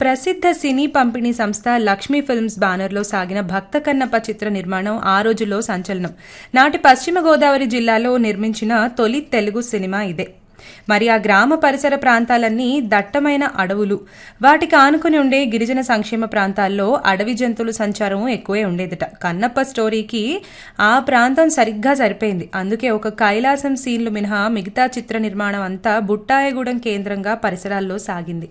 ప్రసిద్ధ సినీ పంపిణీ సంస్థ లక్ష్మీ ఫిల్మ్స్ బ్యానర్లో సాగిన భక్త కన్నప్ప చిత్ర నిర్మాణం ఆ రోజుల్లో సంచలనం. నాటి పశ్చిమ గోదావరి జిల్లాలో నిర్మించిన తొలి తెలుగు సినిమా ఇదే. మరి ఆ గ్రామ పరిసర ప్రాంతాలన్నీ దట్టమైన అడవులు, వాటికి ఆనుకుని ఉండే గిరిజన సంక్షేమ ప్రాంతాల్లో అడవి జంతువుల సంచారం ఎక్కువే ఉండేదట. కన్నప్ప స్టోరీకి ఆ ప్రాంతం సరిగ్గా సరిపోయింది. అందుకే ఒక కైలాసం సీన్లు మినహా మిగతా చిత్ర నిర్మాణం అంతా బుట్టాయగూడెం కేంద్రంగా పరిసరాల్లో సాగింది.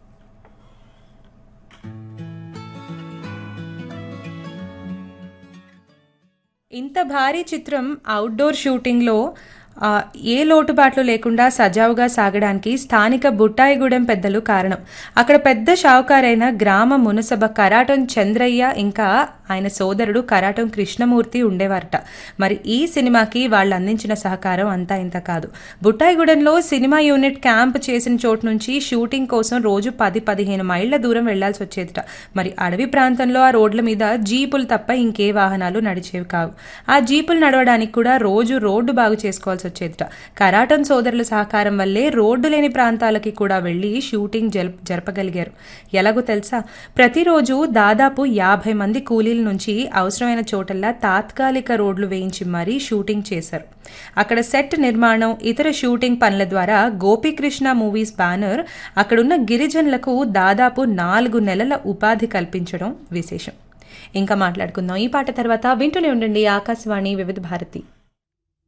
ఇంత భారీ చిత్రం అవుట్డోర్ షూటింగ్లో ఏ లోటుబాట్లు లేకుండా సజావుగా సాగడానికి స్థానిక బుట్టాయిగూడెం పెద్దలు కారణం. అక్కడ పెద్ద షావుకారైన గ్రామ మునసబ కరాటం చంద్రయ్య ఇంకా ఆయన సోదరుడు కరాటం కృష్ణమూర్తి ఉండేవారట. మరి ఈ సినిమాకి వాళ్ళు అందించిన సహకారం అంతా ఇంత కాదు. బుట్టాయిగూడెంలో సినిమా యూనిట్ క్యాంప్ చేసిన చోటు నుంచి షూటింగ్ కోసం రోజు 10-15 మైళ్ల దూరం వెళ్లాల్సి వచ్చేదట. మరి అడవి ప్రాంతంలో ఆ రోడ్ల మీద జీపులు తప్ప ఇంకే వాహనాలు నడిచేవి కావు. ఆ జీపులు నడవడానికి కూడా రోజు రోడ్డు బాగు చేసుకోవాల్సి వచ్చేదట. కరాటం సోదరుల సహకారం వల్లే రోడ్డు లేని ప్రాంతాలకి కూడా వెళ్లి షూటింగ్ జరపగలిగారు. ఎలాగో తెలుసా, ప్రతిరోజు దాదాపు 50 మంది కూలీల నుంచి అవసరమైన చోటల్లా తాత్కాలిక రోడ్లు వేయించి మరీ షూటింగ్ చేశారు. అక్కడ సెట్ నిర్మాణం, ఇతర షూటింగ్ పనుల ద్వారా గోపీకృష్ణ మూవీస్ బ్యానర్ అక్కడున్న గిరిజనులకు దాదాపు 4 నెలల ఉపాధి కల్పించడం విశేషం. ఇంకా మాట్లాడుకుందాం ఈ పాట తర్వాత. వింటూనే ఉండండి ఆకాశవాణి వివిధ భారతి.